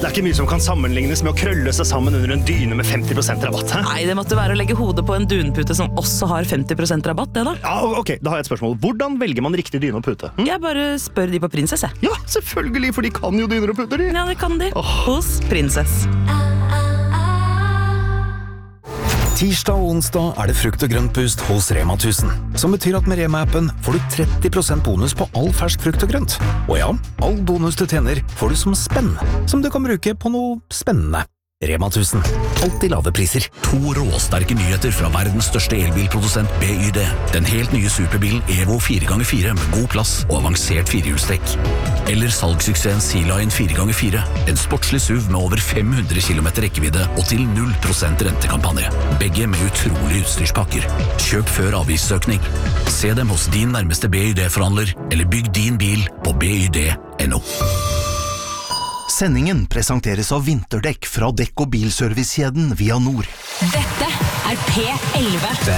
Det ikke mye som kan sammenlignes med å krølle seg sammen under en dyne med 50% rabatt. Hæ? Nei, det måtte være å legge hodet på en dunpute som også har 50% rabatt, det da. Ja, ok, da har jeg et spørsmål. Hvordan velger man riktig dyne og pute? Jeg bare spør de på Princess, jeg. Ja, selvfølgelig, for de kan jo dyner og puter, de. Ja, det kan de. Hos Princess. Tirsdag og onsdag det frukt- og grøntboost hos Rema 1000, som betyr at med Rema-appen får du 30% bonus på all fersk frukt og grønt. Og ja, all bonus du tjener får du som spenn, som du kan bruke på noe spennende. Rema 1000. Alltid lave priser. 2 råsterke nyheter fra verdens største elbilprodusent BYD. Den helt nye superbilen Evo 4x4 med god plass og avansert firehjulstrekk. Eller salgssuksessen Sea Lion 4x4. En sportslig SUV med over 500 km rekkevidde og til 0% rentekampanje. Begge med utrolige utstyrspakker. Kjøp før avgiftsøkning. Se dem hos din nærmeste BYD-forhandler, eller bygg din bil på byd.no. Sendingen presenteres av vinterdekk fra dekk- og bilservicekjeden Via Nord. Dette P11.